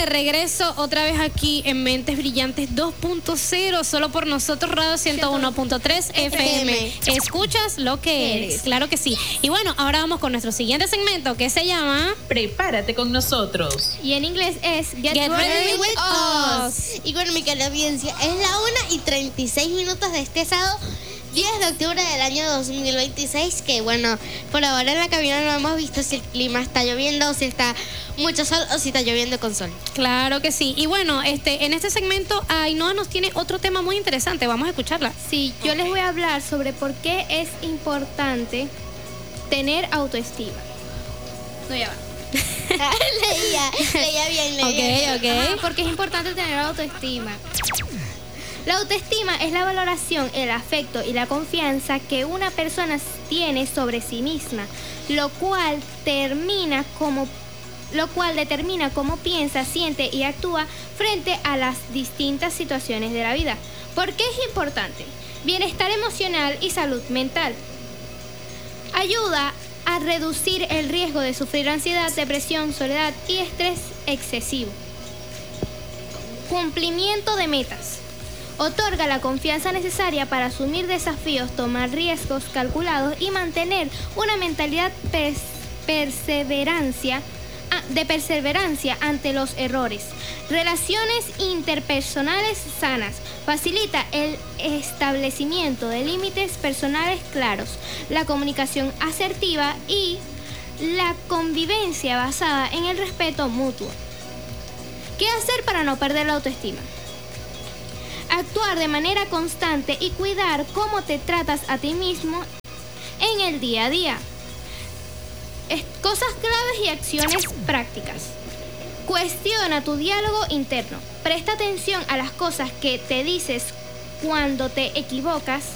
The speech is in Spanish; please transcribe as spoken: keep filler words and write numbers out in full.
de regreso otra vez aquí en Mentes Brillantes dos punto cero, solo por nosotros Radio ciento uno punto tres F M. Escuchas lo que eres, claro que sí. Y bueno, ahora vamos con nuestro siguiente segmento que se llama Prepárate con nosotros. Y en inglés es Get, Get Ready, Ready with with Us. Y bueno, mi querida audiencia, es la una y treinta y seis minutos de este sábado diez de octubre del año dos mil veintiséis, que bueno, por ahora en la cabina no hemos visto si el clima está lloviendo o si está mucho sol o si está lloviendo con sol. Claro que sí. Y bueno, este, en este segmento Ainhoa nos tiene otro tema muy interesante. Vamos a escucharla. Sí, yo les voy a hablar sobre por qué es importante tener autoestima. No, ya va. leía, leía bien, leía bien. Ok, Ajá, ok. porque es importante tener autoestima. La autoestima es la valoración, el afecto y la confianza que una persona tiene sobre sí misma, lo cual termina como lo cual determina cómo piensa, siente y actúa frente a las distintas situaciones de la vida. ¿Por qué es importante? Bienestar emocional y salud mental. Ayuda a reducir el riesgo de sufrir ansiedad, depresión, soledad y estrés excesivo. Cumplimiento de metas. Otorga la confianza necesaria para asumir desafíos, tomar riesgos calculados y mantener una mentalidad pers- perseverancia, ah, de perseverancia ante los errores. Relaciones interpersonales sanas. Facilita el establecimiento de límites personales claros, la comunicación asertiva y la convivencia basada en el respeto mutuo. ¿Qué hacer para no perder la autoestima? Actuar de manera constante y cuidar cómo te tratas a ti mismo en el día a día. Es- cosas claves y acciones prácticas. Cuestiona tu diálogo interno. Presta atención a las cosas que te dices cuando te equivocas.